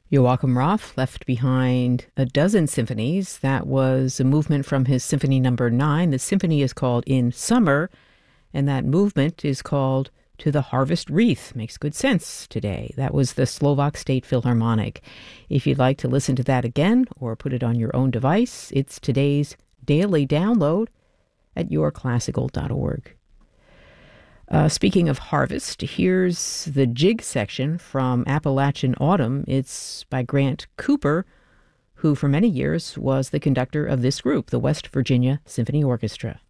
Joachim Roth left behind a dozen symphonies. That was a movement from his Symphony Number 9. The symphony is called In Summer, and that movement is called To the Harvest Wreath. Makes good sense today. That was the Slovak State Philharmonic. If you'd like to listen to that again or put it on your own device, it's today's daily download at yourclassical.org. Speaking of harvest, here's the jig section from Appalachian Autumn. It's by Grant Cooper, who for many years was the conductor of this group, the West Virginia Symphony Orchestra.